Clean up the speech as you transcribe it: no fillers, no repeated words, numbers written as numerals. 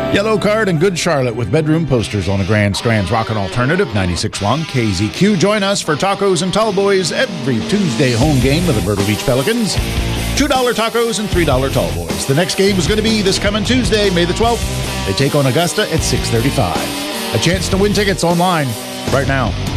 Yellow Card and Good Charlotte with bedroom posters on the Grand Strand's Rockin' Alternative 96.1 KZQ. Join us for tacos and tall boys every Tuesday home game of the Myrtle Beach Pelicans. $2 tacos and $3 tall boys. The next game is going to be this coming Tuesday, May the 12th. They take on Augusta at 6:35. A chance to win tickets online right now.